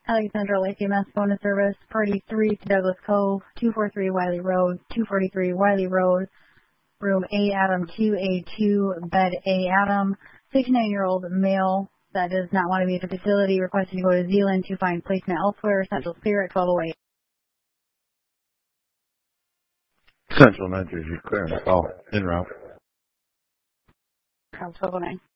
Alexandra Lake EMS bonus service, party 3 to Douglas Cove, 243 Wiley Road, 243 Wiley Road, room A Adam 2A2, bed A Adam, 69-year-old male that does not want to be at the facility, requesting to go to Zealand to find placement elsewhere, Central Clear at 1208. Central 9 Jersey, clear and call, en route. From 1209.